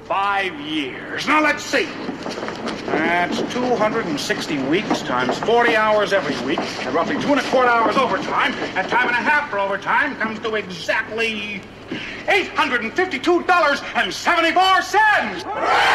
5 years. Now, let's see. That's 260 weeks times 40 hours every week, and roughly 2¼ hours overtime, and time and a half for overtime comes to exactly $852.74.